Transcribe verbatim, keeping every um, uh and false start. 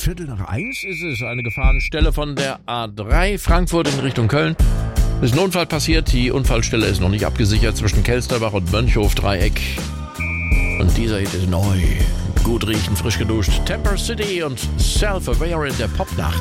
Viertel nach eins ist es, eine Gefahrenstelle von der A drei Frankfurt in Richtung Köln. Ist ein Unfall passiert, die Unfallstelle ist noch nicht abgesichert zwischen Kelsterbach und Mönchhof-Dreieck. Und dieser Hit ist neu. Gut riechen, frisch geduscht. Temper City und Self-Aware in der Popnacht.